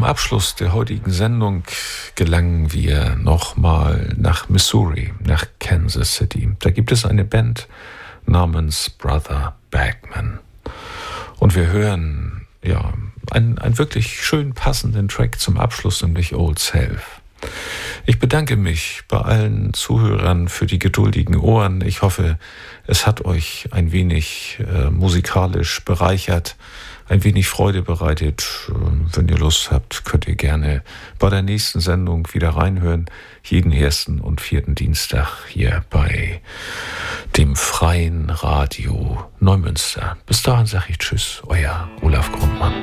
Abschluss der heutigen Sendung gelangen wir nochmal nach Missouri, nach Kansas City. Da gibt es eine Band namens Brother Bagman. Und wir hören einen wirklich schön passenden Track zum Abschluss, nämlich Old Self. Ich bedanke mich bei allen Zuhörern für die geduldigen Ohren. Ich hoffe, es hat euch ein wenig musikalisch bereichert, ein wenig Freude bereitet. Wenn ihr Lust habt, könnt ihr gerne bei der nächsten Sendung wieder reinhören. Jeden 1. und 4. Dienstag hier bei dem Freien Radio Neumünster. Bis dahin sage ich Tschüss, euer Olaf Grundmann.